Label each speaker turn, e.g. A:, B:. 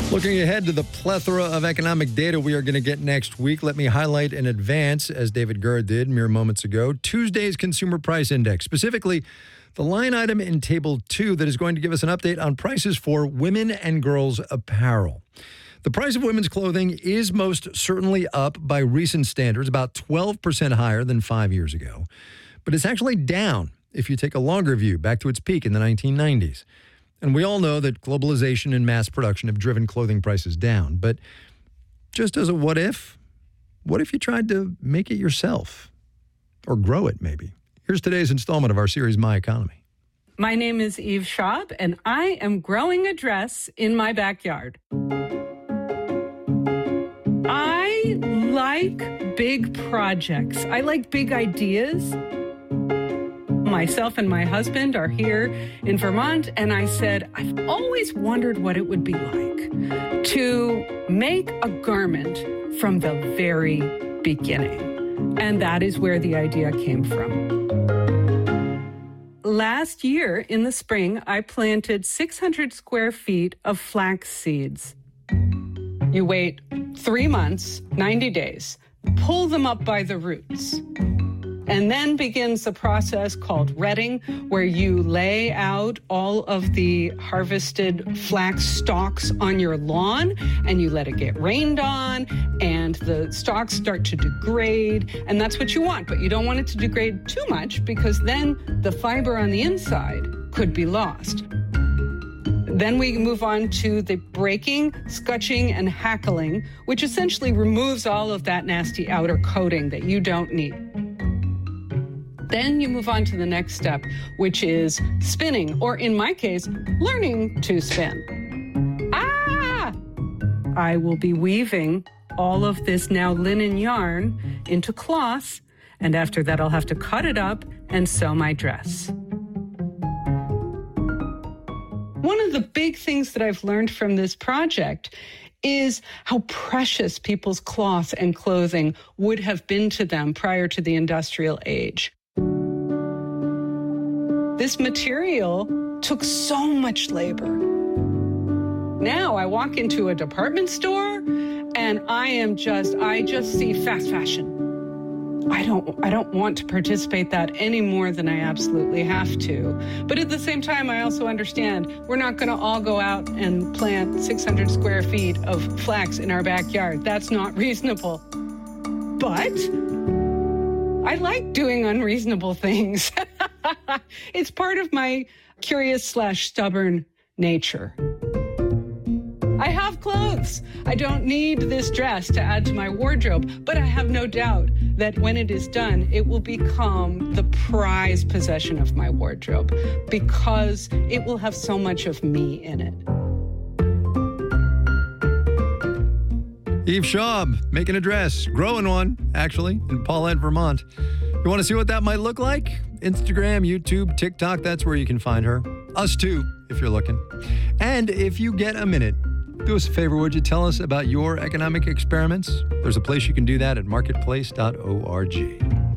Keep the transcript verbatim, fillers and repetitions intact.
A: Looking ahead to the plethora of economic data we are going to get next week, let me highlight in advance, as David Gura did mere moments ago, Tuesday's Consumer Price Index, specifically the line item in Table two that is going to give us an update on prices for women and girls apparel. The price of women's clothing is most certainly up by recent standards, about twelve percent higher than five years ago. But it's actually down if you take a longer view, back to its peak in the nineteen nineties. And we all know that globalization and mass production have driven clothing prices down. But just as a what if, what if you tried to make it yourself? Or grow it, maybe? Here's today's installment of our series, My Economy.
B: My name is Eve Schaub, and I am growing a dress in my backyard. I like big projects. I like big ideas. Myself and my husband are here in Vermont, and I said, I've always wondered what it would be like to make a garment from the very beginning. And that is where the idea came from. Last year in the spring, I planted six hundred square feet of flax seeds. You wait three months, ninety days, pull them up by the roots. And then begins the process called retting, where you lay out all of the harvested flax stalks on your lawn, and you let it get rained on, and the stalks start to degrade, and that's what you want. But you don't want it to degrade too much, because then the fiber on the inside could be lost. Then we move on to the breaking, scutching, and hackling, which essentially removes all of that nasty outer coating that you don't need. Then you move on to the next step, which is spinning, or in my case, learning to spin. Ah! I will be weaving all of this now linen yarn into cloth, and after that I'll have to cut it up and sew my dress. One of the big things that I've learned from this project is how precious people's cloth and clothing would have been to them prior to the industrial age. This material took so much labor. Now I walk into a department store and I am just, I just see fast fashion. I don't, I don't want to participate that any more than I absolutely have to. But at the same time, I also understand we're not going to all go out and plant six hundred square feet of flax in our backyard. That's not reasonable. But I like doing unreasonable things. It's part of my curious slash stubborn nature. I have clothes. I don't need this dress to add to my wardrobe, but I have no doubt that when it is done, it will become the prized possession of my wardrobe because it will have so much of me in it.
A: Eve Schaub, making a dress, growing one, actually, in Paulette, Vermont. You want to see what that might look like? Instagram, YouTube, TikTok, that's where you can find her. Us too, if you're looking. And if you get a minute, do us a favor, would you tell us about your economic experiments? There's a place you can do that at marketplace dot org.